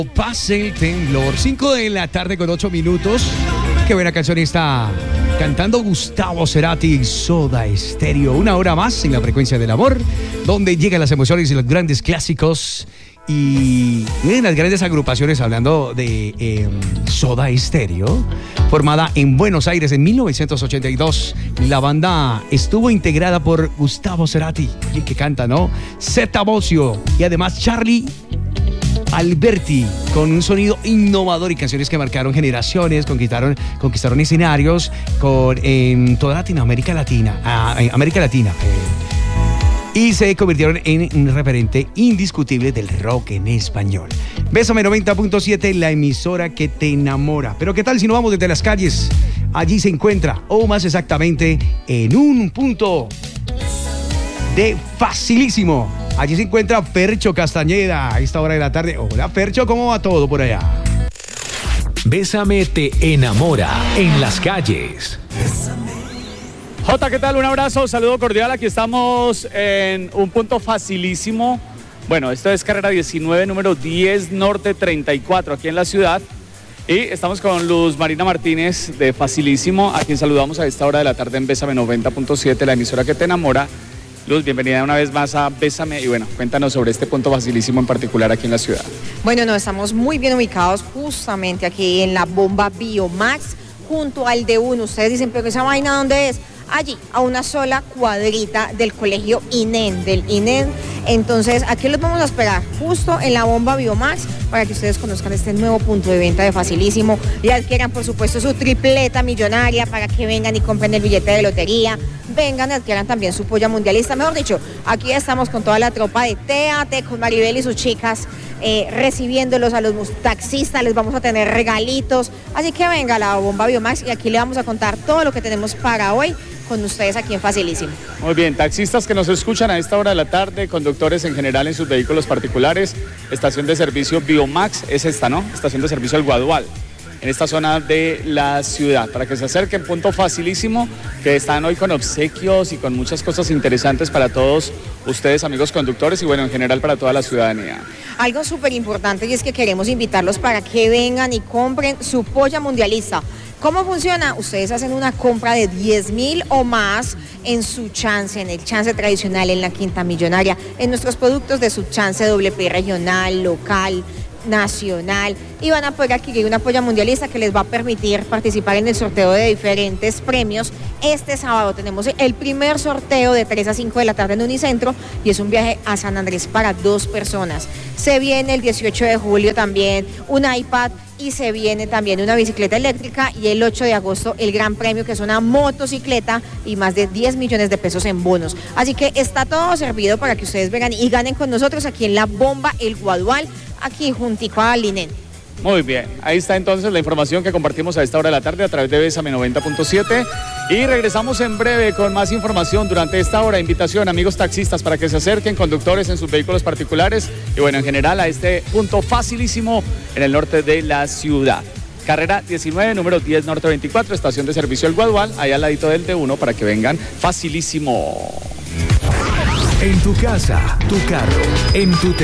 Pase el temblor, 5 de la tarde con 8 minutos. Qué buena canción está cantando Gustavo Cerati y Soda Stereo. Una hora más en la frecuencia del amor, donde llegan las emociones y los grandes clásicos. Y miren las grandes agrupaciones, hablando de Soda Stereo, formada en Buenos Aires en 1982. La banda estuvo integrada por Gustavo Cerati, el que canta, ¿no? Zeta Bosio y además Charlie Alberti, con un sonido innovador y canciones que marcaron generaciones, conquistaron escenarios en toda América Latina. Y se convirtieron en un referente indiscutible del rock en español. Bésame 90.7, la emisora que te enamora. Pero ¿qué tal si nos vamos desde las calles? Allí se encuentra, o más exactamente, en un punto de facilísimo. Allí se encuentra Fercho Castañeda a esta hora de la tarde. Hola Fercho, ¿cómo va todo por allá? Bésame te enamora en las calles. Jota, ¿qué tal? Un abrazo, saludo cordial. Aquí estamos en un punto facilísimo. Bueno, esto es carrera 19, número 10 Norte 34, aquí en la ciudad. Y estamos con Luz Marina Martínez de Facilísimo, a quien saludamos a esta hora de la tarde en Bésame 90.7, la emisora que te enamora. Luz, bienvenida una vez más a Bésame y bueno, cuéntanos sobre este punto facilísimo en particular aquí en la ciudad. Bueno, no, estamos muy bien ubicados justamente aquí en la bomba Biomax, junto al D1. Ustedes dicen, pero esa vaina, ¿dónde es? Allí, a una sola cuadrita del colegio INEN, del INEN. Entonces, aquí los vamos a esperar, justo en la bomba Biomax, para que ustedes conozcan este nuevo punto de venta de Facilísimo y adquieran, por supuesto, su tripleta millonaria para que vengan y compren el billete de lotería. Vengan y adquieran también su polla mundialista. Mejor dicho, aquí estamos con toda la tropa de TAT, con Maribel y sus chicas, recibiéndolos a los taxistas. Les vamos a tener regalitos. Así que venga a la bomba Biomax y aquí le vamos a contar todo lo que tenemos para hoy con ustedes aquí en Facilísimo. Muy bien, taxistas que nos escuchan a esta hora de la tarde, conductores en general en sus vehículos particulares, estación de servicio Biomax es esta, ¿no? Estación de servicio El Guadual, en esta zona de la ciudad, para que se acerquen, punto facilísimo, que están hoy con obsequios y con muchas cosas interesantes para todos ustedes, amigos conductores, y bueno, en general para toda la ciudadanía. Algo súper importante y es que queremos invitarlos para que vengan y compren su polla mundialista. ¿Cómo funciona? Ustedes hacen una compra de 10.000 o más en su chance, en el chance tradicional, en la quinta millonaria, en nuestros productos de su chance WP regional, local, nacional, y van a poder adquirir una polla mundialista que les va a permitir participar en el sorteo de diferentes premios. Este sábado tenemos el primer sorteo de 3 a 5 de la tarde en Unicentro y es un viaje a San Andrés para 2 personas. Se viene el 18 de julio también un iPad y se viene también una bicicleta eléctrica, y el 8 de agosto el gran premio, que es una motocicleta y más de 10 millones de pesos en bonos. Así que está todo servido para que ustedes vengan y ganen con nosotros aquí en la bomba El Guadual, aquí juntico al INEN. Muy bien, ahí está entonces la información que compartimos a esta hora de la tarde a través de Bésame 90.7 y regresamos en breve con más información durante esta hora. Invitación, amigos taxistas, para que se acerquen, conductores en sus vehículos particulares y bueno, en general a este punto facilísimo en el norte de la ciudad. Carrera 19, número 10 Norte 24, estación de servicio El Guadual, allá al ladito del T1, para que vengan facilísimo. En tu casa, tu carro, en tu